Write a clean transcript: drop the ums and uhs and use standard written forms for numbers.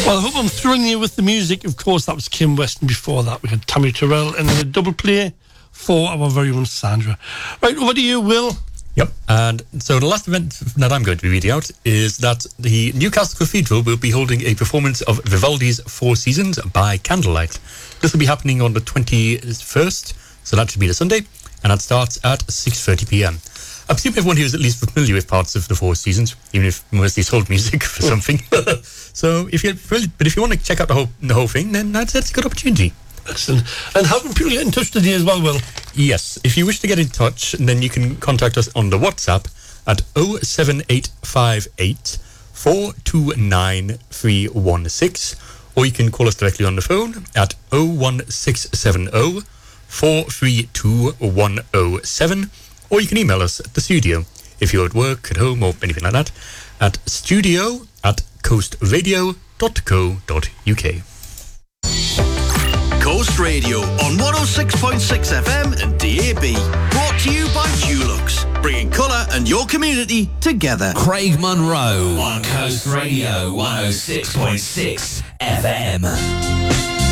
Well, I hope I'm thrilling you with the music. Of course, that was Kim West, and before that we had Tammy Terrell, and then a double play for our very own Sandra. Right, over to you, Will. Yep, and so the last event that I'm going to be reading out is that the Newcastle Cathedral will be holding a performance of Vivaldi's Four Seasons by candlelight. This will be happening on the 21st, so that should be the Sunday, and that starts at 6:30 p.m. I presume everyone here is at least familiar with parts of the Four Seasons, even if mostly it's hold music for something. So if you want to check out the whole thing, then that's a good opportunity. Excellent. And how can people get in touch with you as well, Will? Yes, if you wish to get in touch, then you can contact us on the WhatsApp at 07858 429 316, or you can call us directly on the phone at 01670 432 107, or you can email us at the studio if you're at work, at home, or anything like that, at studio@coastradio.co.uk. Coast Radio on 106.6 FM and DAB. Brought to you by Dulux, bringing colour and your community together. Craig Munro on Coast Radio 106.6 FM.